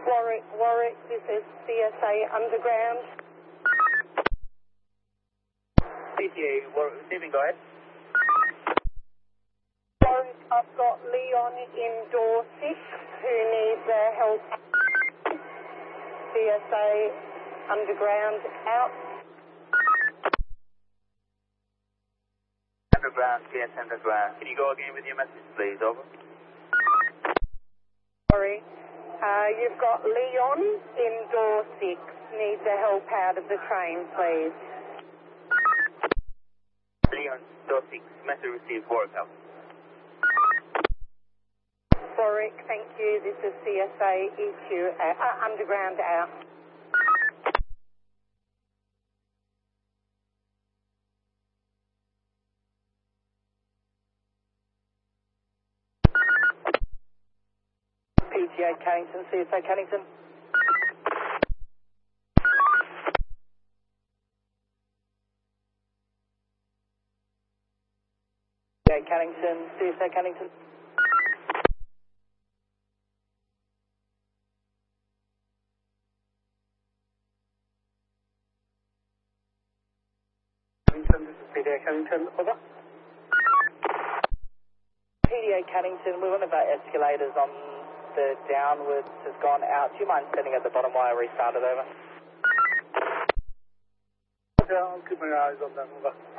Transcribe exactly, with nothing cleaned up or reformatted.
Warwick, Warwick, this is C S A Underground. P T A, Warwick, receiving, go ahead. Warwick, I've got Leon in door six who needs uh, help. C S A Underground out. Underground, yes, underground. Can you go again with your message, please? Over. Sorry. Uh, you've got Leon in door six. Needs a help out of the train, please. Leon, door six, message received, Warwick out. Warwick, thank you. This is C S A E Q uh, uh, Underground out. P T A Cannington, C S A Cannington. P T A Cannington, C S A Cannington. Cannington, this is P T A Cannington, over. P T A Cannington, one of our escalators on the downwards has gone out. Do you mind standing at the bottom while I restart it, over? Okay, I'll keep my eyes on them, over.